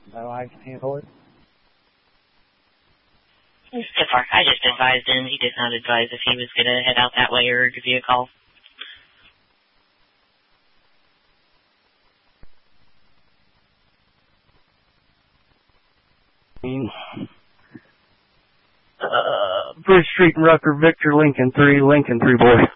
No, I can handle it. Stifar, I just advised him. He did not advise if he was going to head out that way or give you a call. Bridge Street and Rucker, Victor, Lincoln 3, boy.